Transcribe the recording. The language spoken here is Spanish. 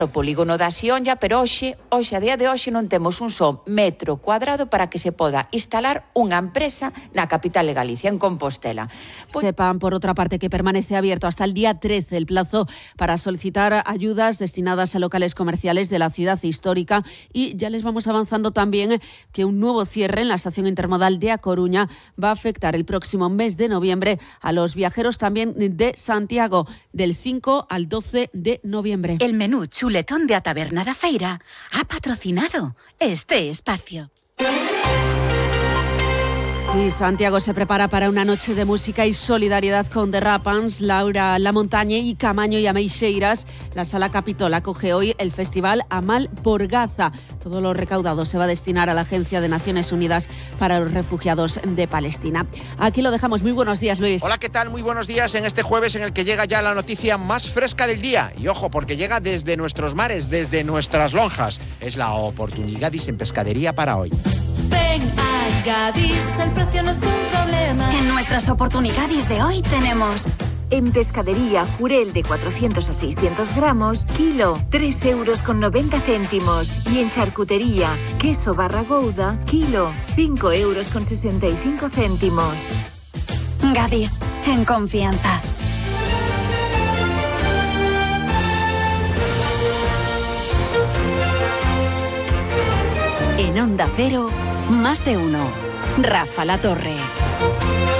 o polígono da Xionlla, pero hoxe a día de hoxe non temos un só metro cuadrado para que se poda instalar unha empresa na capital de Galicia, en Compostela. Sepan, por otra parte, que permanece abierto hasta el día 13 el plazo para solicitar ayudas destinadas a locales comerciales de la ciudad histórica, y ya les vamos avanzando también que un nuevo cierre en la estación intermodal de A Coruña va a afectar el próximo mes de noviembre a los viajeros también de Santiago, del 5 al 12 de noviembre. El menú chuletón de A Taberna da Feira ha patrocinado este espacio. Y Santiago se prepara para una noche de música y solidaridad con The Rapans, Laura Lamontañe y Camaño y Ameixeiras. La Sala Capitol acoge hoy el festival Amal por Gaza. Todo lo recaudado se va a destinar a la Agencia de Naciones Unidas para los Refugiados de Palestina. Aquí lo dejamos. Muy buenos días, Luis. Hola, ¿qué tal? Muy buenos días en este jueves en el que llega ya la noticia más fresca del día. Y ojo, porque llega desde nuestros mares, desde nuestras lonjas. Es la oportunidad en pescadería para hoy. Ven a Gadis, el precio no es un problema. En nuestras oportunidades de hoy tenemos... En pescadería, jurel de 400 a 600 gramos, kilo, 3,90 €. Y en charcutería, queso barra Gouda, kilo, 5,65 €. Gadis, en confianza. En Onda Cero, más de uno. Rafa La Torre.